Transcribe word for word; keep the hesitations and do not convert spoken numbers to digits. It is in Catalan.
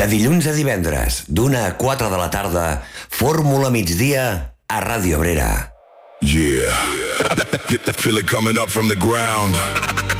De dilluns a divendres, d'una a quatre de la tarda, Fórmula Migdia a Ràdio Abrera. Yeah. Feel it coming up from the ground.